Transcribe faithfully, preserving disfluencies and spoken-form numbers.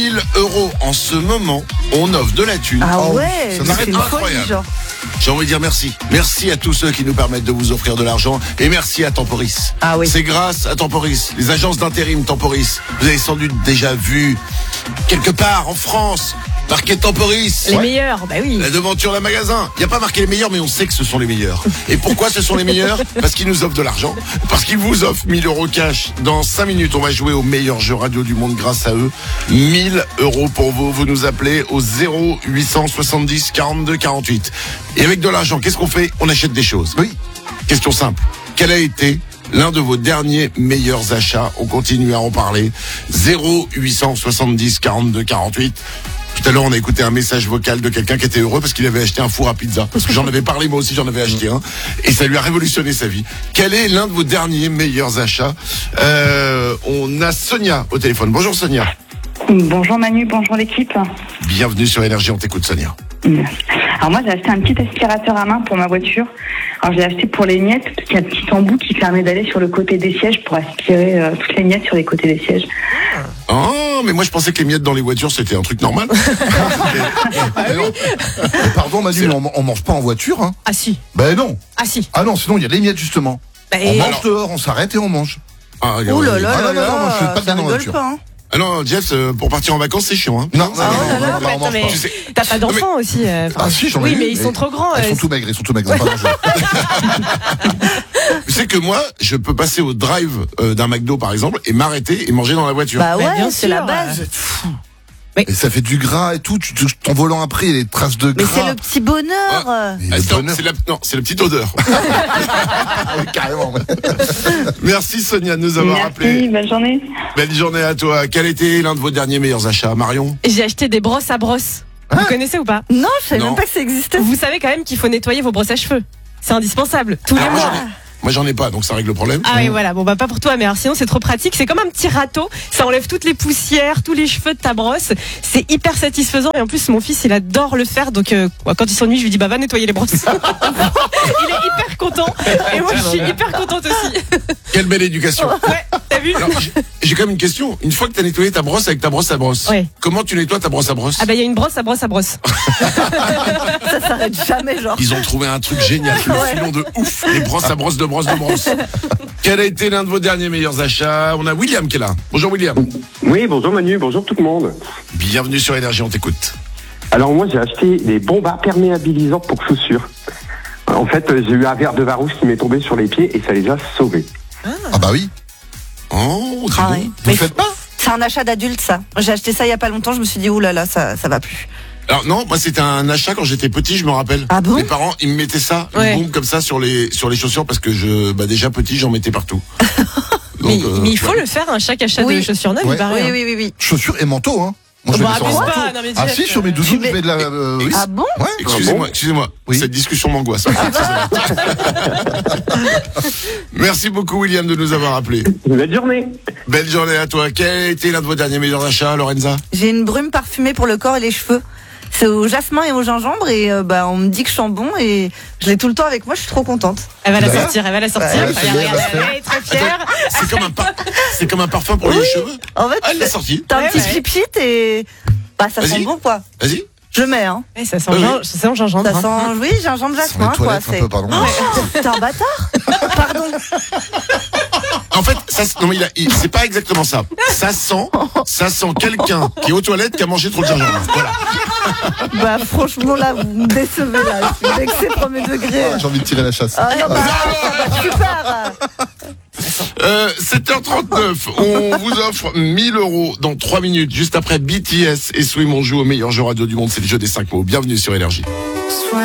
mille euros en ce moment, on offre de la thune. Ah Oh, ouais, ça c'est m'arrête une pas, folie, incroyable. genre. J'ai envie de dire merci. Merci à tous ceux qui nous permettent de vous offrir de l'argent. Et merci à Temporis. Ah oui. C'est grâce à Temporis, les agences d'intérim Temporis. Vous avez sans doute déjà vu, quelque part en France, marqué Temporis. Les Ouais. meilleurs, bah oui. La devanture d'un magasin. Il n'y a pas marqué les meilleurs, mais on sait que ce sont les meilleurs. Et pourquoi ce sont les meilleurs? Parce qu'ils nous offrent de l'argent. Parce qu'ils vous offrent mille euros cash. Dans cinq minutes, on va jouer au meilleur jeu radio du monde grâce à eux. mille euros pour vous. Vous nous appelez au zéro huit cent soixante-dix quarante-deux quarante-huit. Et avec de l'argent, qu'est-ce qu'on fait? On achète des choses. Oui. Question simple. Quel a été l'un de vos derniers meilleurs achats? On continue à en parler. zéro huit cent soixante-dix quarante-deux quarante-huit. Tout à l'heure, on a écouté un message vocal de quelqu'un qui était heureux parce qu'il avait acheté un four à pizza. Parce que j'en avais parlé, moi aussi, j'en avais acheté un. Et ça lui a révolutionné sa vie. Quel est l'un de vos derniers meilleurs achats? euh, On a Sonia au téléphone. Bonjour Sonia. Bonjour Manu, bonjour l'équipe. Bienvenue sur Énergie, on t'écoute Sonia. Alors moi j'ai acheté un petit aspirateur à main pour ma voiture. Alors j'ai acheté pour les miettes parce qu'il y a un petit embout qui permet d'aller sur le côté des sièges pour aspirer euh, toutes les miettes sur les côtés des sièges. Oh, mais moi je pensais que les miettes dans les voitures c'était un truc normal. Ah oui. Pardon Manu, mais on, on mange pas en voiture, hein? Ah si. Ben non. Ah si. Ah non, sinon il y a les miettes justement. Bah, On et- mange alors- dehors, on s'arrête et on mange. Ah, regarde, Ouh là regarde. là Ah là non, non, non, moi, je fais pas là, de ça dans la rigole voiture. pas, hein. Ah non, Jeff, euh, pour partir en vacances c'est chiant. Hein. Non, non, Ah, non, oh là non, là, non, mais on attends, mange mais pas. Tu sais- t'as pas d'enfants aussi euh, enfin, Ah si, j'en ai Oui, eu, mais ils sont trop grands. Ils euh, sont tout maigres, ils sont tout maigres, ils ont pas mangé. Tu sais que moi, je peux passer au drive euh, d'un McDo par exemple et m'arrêter et manger dans la voiture. Bah Bah, ouais, bien c'est sûr, la base. Et ça fait du gras et tout, tu, tu, ton volant après, il y a des traces de Mais gras. c'est le petit bonheur. Mais Ah, le non, bonheur. c'est la, non, c'est la petite odeur. Ah oui, carrément. ouais. Merci Sonia de nous avoir Merci, appelé. bonne journée. Belle journée à toi. Quel était l'un de vos derniers meilleurs achats, Marion? J'ai acheté des brosses à brosse. Vous connaissez ou pas? Non, je savais Non. même pas que ça existait. Vous savez quand même qu'il faut nettoyer vos brosses à cheveux. C'est indispensable. Tous les Alors, moi, mois. j'en ai- Moi j'en ai pas, donc ça règle le problème. Ah oui, voilà. Bon, bah, pas pour toi, mais alors, sinon, c'est trop pratique. C'est comme un petit râteau. Ça enlève toutes les poussières, tous les cheveux de ta brosse. C'est hyper satisfaisant. Et en plus, mon fils, il adore le faire. Donc, euh, quand il s'ennuie, je lui dis, bah, va nettoyer les brosses. Il est hyper content. Et moi, je suis hyper contente aussi. Quelle belle éducation. Ouais, t'as vu? Alors, j'ai- j'ai quand même une question. Une fois que t'as nettoyé ta brosse avec ta brosse à brosse, Ouais. comment tu nettoies ta brosse à brosse? Ah, bah, il y a une brosse à brosse à brosse. Ça s'arrête jamais, genre. Ils ont trouvé un truc génial, le filon de ouf, les brosses à brosse de brosse de brosse. Quel a été l'un de vos derniers meilleurs achats? On a William qui est là. Bonjour William. Oui, bonjour Manu, bonjour tout le monde. Bienvenue sur Énergie, on t'écoute. Alors moi j'ai acheté des bombes imperméabilisantes pour chaussures. En fait, euh, j'ai eu un verre de varouche qui m'est tombé sur les pieds et ça les a sauvés. Ah bah oui. Oh, dis Ah donc. ouais. Vous Mais le faites pas? c'est un achat d'adulte, ça. J'ai acheté ça il y a pas longtemps, je me suis dit, ouh là là, ça, ça va plus. Alors non, moi c'était un achat quand j'étais petit, je me rappelle. Ah bon? Mes parents, ils me mettaient ça, une Ouais. bombe comme ça sur les sur les chaussures parce que je, bah déjà petit, j'en mettais partout. Mais, Donc, euh, mais il faut ouais. le faire, hein, chaque achat Oui. de chaussures neuves, Ouais. il paraît. Oui, hein. oui, oui, oui. Chaussures et manteau, hein. Moi, je Bah, mets ça en abuse manteau. pas, non, mais Ah Jeff, si, sur mes euh, doudous, tu je mets de la... euh, oui. Ah bon? Ouais. Excusez-moi, excusez-moi. Oui. Cette discussion m'angoisse. Merci beaucoup William de nous avoir appelé. Belle journée. Belle journée à toi. Quel a été l'un de vos derniers meilleurs achats, Lorenza? J'ai une brume parfumée pour le corps et les cheveux. C'est au jasmin et au gingembre et euh, bah on me dit que je sens bon et je l'ai tout le temps avec moi, je suis trop contente. Elle va la Bah. sortir, elle va la sortir. Ouais, Regarde, c'est bien, regarde, elle va elle est très fière. C'est comme un par- c'est comme un parfum pour les Oui. cheveux. En fait, Ah, elle l'a sorti. t'as un Ouais, petit ouais. pchit et bah ça sent Vas-y. bon quoi. Vas-y. Je mets hein. Eh, ça sent Oui, gin- ça sent gingembre. Ça hein. sent oui, gingembre Sur les jasmin quoi, toilettes un c'est. peu, pardon. T'es un bâtard? Pardon. En fait, ça, non mais il a, il- c'est pas exactement ça. Ça sent, ça sent quelqu'un qui est aux toilettes qui a mangé trop de gingembre. Voilà. Bah franchement là, vous me décevez là. Je suis vexée premier degré. J'ai envie de tirer la chasse. Ah non bah, bah super. Euh, sept heures trente-neuf, on vous offre mille euros dans trois minutes, juste après B T S et Swim, on joue au meilleur jeu radio du monde, c'est le jeu des cinq mots. Bienvenue sur Énergie.